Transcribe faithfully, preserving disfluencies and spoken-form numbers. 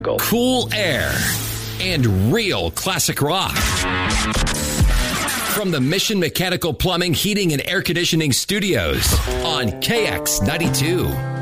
Cool air and real classic rock. From the Mission Mechanical Plumbing, Heating, and Air Conditioning Studios on K X ninety-two.